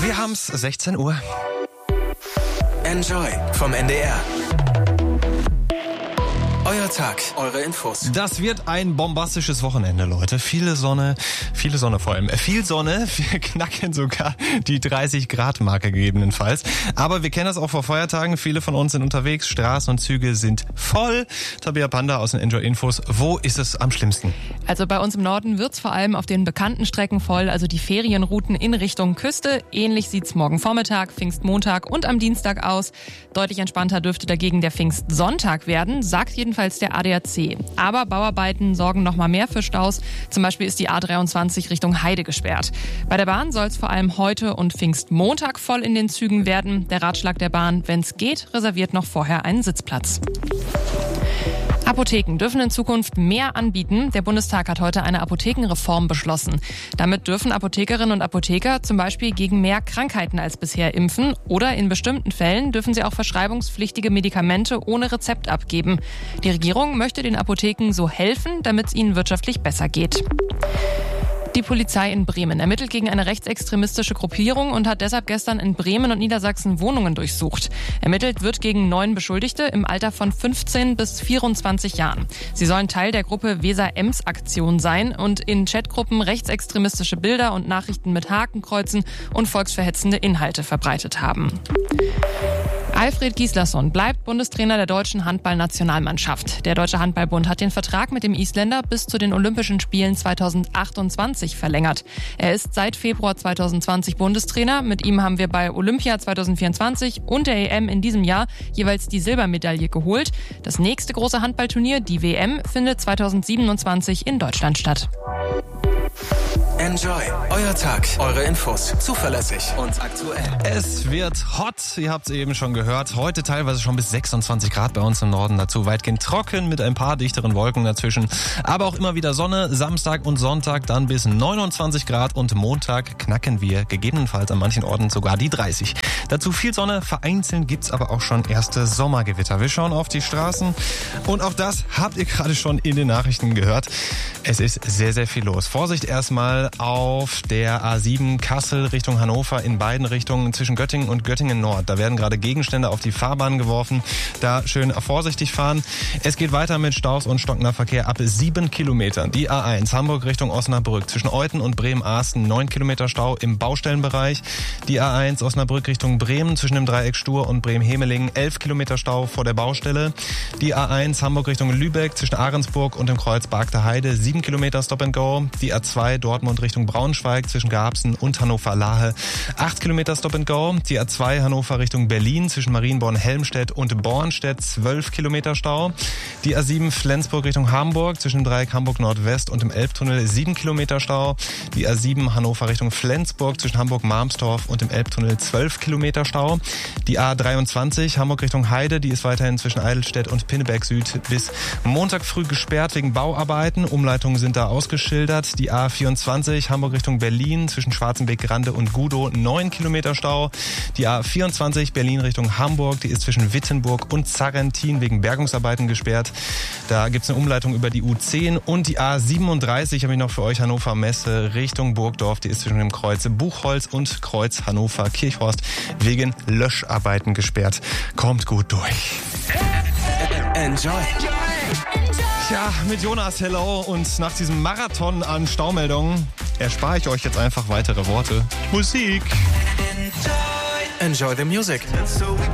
Wir haben's 16 Uhr. Enjoy vom NDR. Euer Tag, eure Infos. Das wird ein bombastisches Wochenende, Leute. Viel Sonne vor allem. Viel Sonne, wir knacken sogar die 30-Grad-Marke gegebenenfalls. Aber wir kennen das auch vor Feiertagen. Viele von uns sind unterwegs, Straßen und Züge sind voll. Tabea Panda aus den Enjoy Infos. Wo ist es am schlimmsten? Also bei uns im Norden wird's vor allem auf den bekannten Strecken voll, also die Ferienrouten in Richtung Küste. Ähnlich sieht's morgen Vormittag, Pfingstmontag und am Dienstag aus. Deutlich entspannter dürfte dagegen der Pfingstsonntag werden, sagt jedenfalls der ADAC. Aber Bauarbeiten sorgen noch mal mehr für Staus. Zum Beispiel ist die A23 Richtung Heide gesperrt. Bei der Bahn soll es vor allem heute und Pfingstmontag voll in den Zügen werden. Der Ratschlag der Bahn, wenn's geht, reserviert noch vorher einen Sitzplatz. Apotheken dürfen in Zukunft mehr anbieten. Der Bundestag hat heute eine Apothekenreform beschlossen. Damit dürfen Apothekerinnen und Apotheker zum Beispiel gegen mehr Krankheiten als bisher impfen oder in bestimmten Fällen dürfen sie auch verschreibungspflichtige Medikamente ohne Rezept abgeben. Die Regierung möchte den Apotheken so helfen, damit es ihnen wirtschaftlich besser geht. Die Polizei in Bremen ermittelt gegen eine rechtsextremistische Gruppierung und hat deshalb gestern in Bremen und Niedersachsen Wohnungen durchsucht. Ermittelt wird gegen 9 Beschuldigte im Alter von 15 bis 24 Jahren. Sie sollen Teil der Gruppe Weser-Ems-Aktion sein und in Chatgruppen rechtsextremistische Bilder und Nachrichten mit Hakenkreuzen und volksverhetzende Inhalte verbreitet haben. Alfred Gislason bleibt Bundestrainer der deutschen Handballnationalmannschaft. Der Deutsche Handballbund hat den Vertrag mit dem Isländer bis zu den Olympischen Spielen 2028 verlängert. Er ist seit Februar 2020 Bundestrainer. Mit ihm haben wir bei Olympia 2024 und der EM in diesem Jahr jeweils die Silbermedaille geholt. Das nächste große Handballturnier, die WM, findet 2027 in Deutschland statt. Enjoy, euer Tag, eure Infos, zuverlässig und aktuell. Es wird hot, ihr habt es eben schon gehört. Heute teilweise schon bis 26 Grad bei uns im Norden. Dazu weitgehend trocken mit ein paar dichteren Wolken dazwischen. Aber auch immer wieder Sonne. Samstag und Sonntag dann bis 29 Grad und Montag knacken wir gegebenenfalls an manchen Orten sogar die 30. Dazu viel Sonne, vereinzelt gibt's aber auch schon erste Sommergewitter. Wir schauen auf die Straßen und auch das habt ihr gerade schon in den Nachrichten gehört. Es ist sehr, sehr viel los. Vorsicht erstmal auf der A7 Kassel Richtung Hannover in beiden Richtungen zwischen Göttingen und Göttingen Nord. Da werden gerade Gegenstände auf die Fahrbahn geworfen. Da schön vorsichtig fahren. Es geht weiter mit Staus und stockender Verkehr ab 7 Kilometern. Die A1 Hamburg Richtung Osnabrück zwischen Euthen und Bremen-Ahsten 9 Kilometer Stau im Baustellenbereich. Die A1 Osnabrück Richtung Bremen zwischen dem Dreieck Stur und Bremen-Hemeling 11 Kilometer Stau vor der Baustelle. Die A1 Hamburg Richtung Lübeck zwischen Ahrensburg und dem Kreuz Bargter Heide 7 Kilometer Stop and Go. Die A2 Dortmund Richtung Braunschweig zwischen Garbsen und Hannover-Lahe 8 Kilometer Stop and Go. Die A2 Hannover Richtung Berlin zwischen Marienborn-Helmstedt und Bornstedt 12 Kilometer Stau. Die A7 Flensburg Richtung Hamburg zwischen dem Dreieck Hamburg Nordwest und dem Elbtunnel 7 Kilometer Stau. Die A7 Hannover Richtung Flensburg zwischen Hamburg-Marmstorf und dem Elbtunnel 12 Kilometer Stau. Die A23 Hamburg Richtung Heide, die ist weiterhin zwischen Eidelstedt und Pinneberg Süd bis Montag früh gesperrt wegen Bauarbeiten. Umleitungen sind da ausgeschildert. Die A24 Hamburg Richtung Berlin zwischen Schwarzenbeck-Grande und Gudow 9 Kilometer Stau. Die A24 Berlin Richtung Hamburg, die ist zwischen Wittenburg und Zarrentin wegen Bergungsarbeiten gesperrt. Da gibt's eine Umleitung über die U10 und die A37 habe ich noch für euch Hannover Messe Richtung Burgdorf, die ist zwischen dem Kreuz Buchholz und Kreuz Hannover Kirchhorst wegen Löscharbeiten gesperrt. Kommt gut durch. Enjoy. Ja, mit Jonas Hello und nach diesem Marathon an Staumeldungen erspare ich euch jetzt einfach weitere Worte. Musik. Enjoy the music.